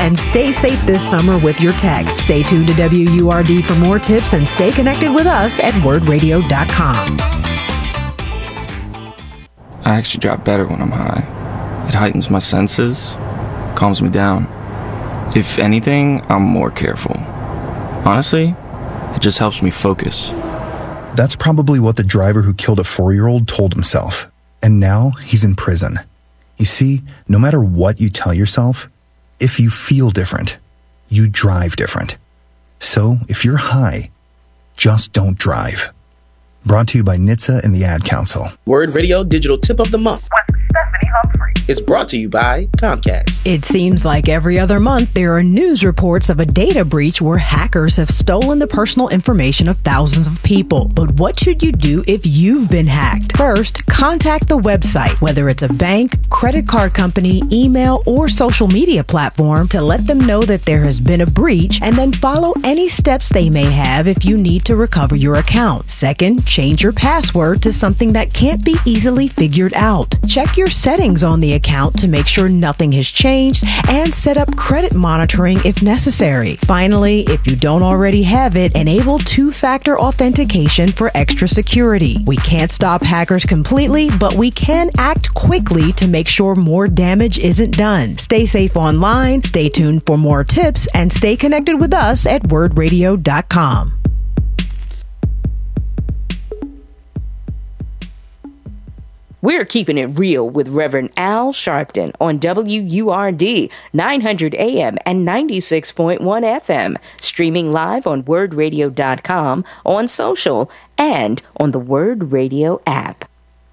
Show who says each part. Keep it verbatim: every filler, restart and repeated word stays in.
Speaker 1: and stay safe this summer with your tech. Stay tuned to W U R D for more tips and stay connected with us at word radio dot com.
Speaker 2: I actually drive better when I'm high. It heightens my senses, calms me down. If anything, I'm more careful. Honestly, it just helps me focus.
Speaker 3: That's probably what the driver who killed a four-year-old told himself. And now he's in prison. You see, no matter what you tell yourself, if you feel different, you drive different. So if you're high, just don't drive. Brought to you by N H T S A and the Ad Council.
Speaker 4: Word Radio Digital Tip of the Month
Speaker 5: with Stephanie Humphrey.
Speaker 4: Is brought to you by Comcast.
Speaker 1: It seems like every other month there are news reports of a data breach where hackers have stolen the personal information of thousands of people. But what should you do if you've been hacked? First, contact the website, whether it's a bank, credit card company, email, or social media platform, to let them know that there has been a breach, and then follow any steps they may have if you need to recover your account. Second, change your password to something that can't be easily figured out. Check your settings on the account to make sure nothing has changed, and set up credit monitoring if necessary. Finally, if you don't already have it, enable two-factor authentication for extra security. We can't stop hackers completely, but we can act quickly to make sure more damage isn't done. Stay safe online, stay tuned for more tips, and stay connected with us at word radio dot com.
Speaker 6: We're keeping it real with Reverend Al Sharpton on W U R D nine hundred A M and ninety-six point one F M, streaming live on word radio dot com, on social, and on the Word Radio app.